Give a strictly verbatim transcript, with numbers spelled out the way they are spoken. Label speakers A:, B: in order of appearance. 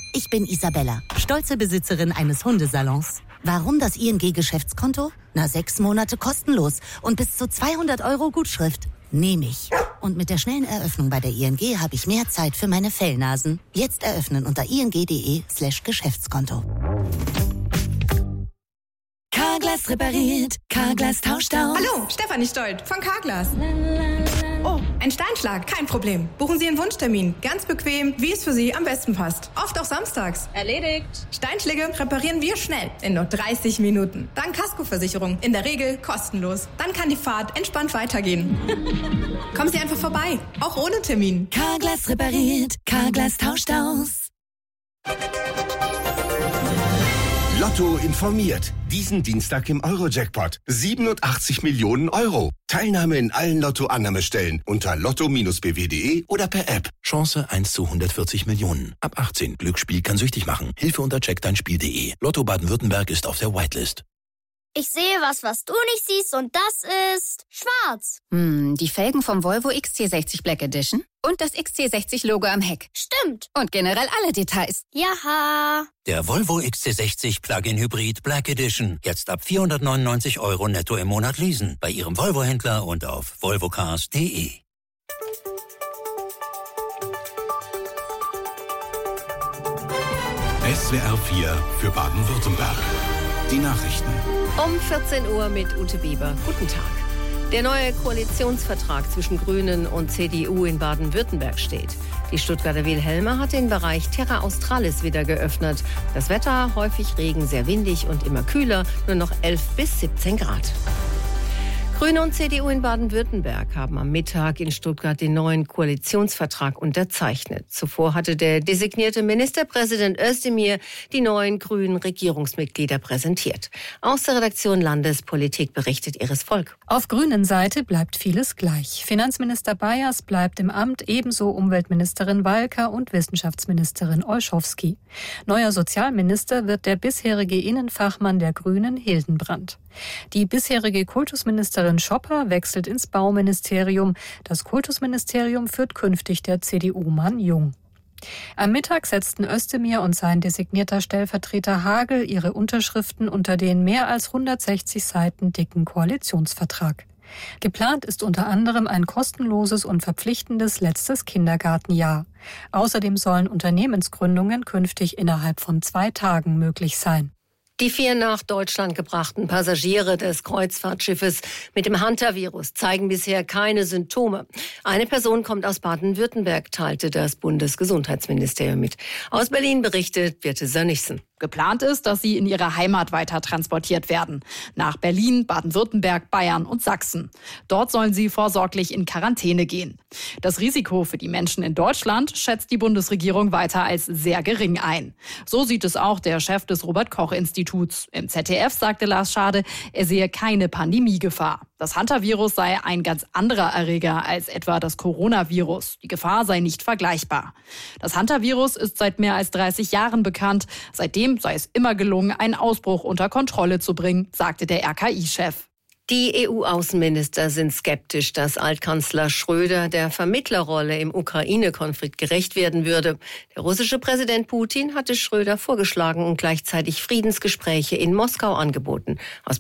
A: Ich bin Isabella, stolze Besitzerin eines Hundesalons. Warum das I N G-Geschäftskonto? Na, sechs Monate kostenlos und bis zu zweihundert Euro Gutschrift. Nehme ich. Und mit der schnellen Eröffnung bei der I N G habe ich mehr Zeit für meine Fellnasen. Jetzt eröffnen unter ing.de slash Geschäftskonto. Carglass repariert, Carglass tauscht aus.
B: Hallo, Stefanie Stolt von Carglass. Oh, ein Steinschlag, kein Problem. Buchen Sie Ihren Wunschtermin. Ganz bequem, wie es für Sie am besten passt. Oft auch samstags.
C: Erledigt.
B: Steinschläge reparieren wir schnell, in nur dreißig Minuten. Dank Kaskoversicherung, in der Regel kostenlos. Dann kann die Fahrt entspannt weitergehen. Kommen Sie einfach vorbei, auch ohne Termin.
A: Carglass repariert, Carglass tauscht aus.
D: Lotto informiert. Diesen Dienstag im Euro-Jackpot. siebenundachtzig Millionen Euro. Teilnahme in allen Lotto-Annahmestellen unter lotto Bindestrich b w punkt d e oder per App.
E: Chance eins zu hundertvierzig Millionen. Ab achtzehn. Glücksspiel kann süchtig machen. Hilfe unter check dein Spiel punkt de. Lotto Baden-Württemberg ist auf der Whitelist.
F: Ich sehe was, was du nicht siehst, und das ist schwarz.
G: Hm, die Felgen vom Volvo X C sechzig Black Edition und das X C sechzig Logo am Heck.
F: Stimmt.
G: Und generell alle Details.
F: Jaha.
H: Der Volvo X C sechzig Plug-in Hybrid Black Edition. Jetzt ab vierhundertneunundneunzig Euro netto im Monat leasen. Bei Ihrem Volvo-Händler und auf volvocars punkt de.
I: S W R vier für Baden-Württemberg. Die Nachrichten.
C: Um vierzehn Uhr mit Ute Bieber. Guten Tag. Der neue Koalitionsvertrag zwischen Grünen und C D U in Baden-Württemberg steht. Die Stuttgarter Wilhelma hat den Bereich Terra Australis wieder geöffnet. Das Wetter häufig Regen, sehr windig und immer kühler, nur noch elf bis siebzehn Grad. Grüne und C D U in Baden-Württemberg haben am Mittag in Stuttgart den neuen Koalitionsvertrag unterzeichnet. Zuvor hatte der designierte Ministerpräsident Özdemir die neuen grünen Regierungsmitglieder präsentiert. Aus der Redaktion Landespolitik berichtet Iris Volk.
J: Auf grünen Seite bleibt vieles gleich. Finanzminister Bayers bleibt im Amt, ebenso Umweltministerin Walker und Wissenschaftsministerin Olschowski. Neuer Sozialminister wird der bisherige Innenfachmann der Grünen, Hildenbrand. Die bisherige Kultusministerin Schopper wechselt ins Bauministerium. Das Kultusministerium führt künftig der C D U-Mann Jung. Am Mittag setzten Özdemir und sein designierter Stellvertreter Hagel ihre Unterschriften unter den mehr als hundertsechzig Seiten dicken Koalitionsvertrag. Geplant ist unter anderem ein kostenloses und verpflichtendes letztes Kindergartenjahr. Außerdem sollen Unternehmensgründungen künftig innerhalb von zwei Tagen möglich sein.
C: Die vier nach Deutschland gebrachten Passagiere des Kreuzfahrtschiffes mit dem Hantavirus zeigen bisher keine Symptome. Eine Person kommt aus Baden-Württemberg, teilte das Bundesgesundheitsministerium mit. Aus Berlin berichtet Birte Sönnigsen.
K: Geplant ist, dass sie in ihre Heimat weiter transportiert werden. Nach Berlin, Baden-Württemberg, Bayern und Sachsen. Dort sollen sie vorsorglich in Quarantäne gehen. Das Risiko für die Menschen in Deutschland schätzt die Bundesregierung weiter als sehr gering ein. So sieht es auch der Chef des Robert-Koch-Instituts. Im Z D F sagte Lars Schade, er sehe keine Pandemiegefahr. Das Hantavirus sei ein ganz anderer Erreger als etwa das Coronavirus. Die Gefahr sei nicht vergleichbar. Das Hantavirus ist seit mehr als dreißig Jahren bekannt. Seitdem sei es immer gelungen, einen Ausbruch unter Kontrolle zu bringen, sagte der R K I-Chef.
C: Die E U-Außenminister sind skeptisch, dass Altkanzler Schröder der Vermittlerrolle im Ukraine-Konflikt gerecht werden würde. Der russische Präsident Putin hatte Schröder vorgeschlagen und gleichzeitig Friedensgespräche in Moskau angeboten. Aus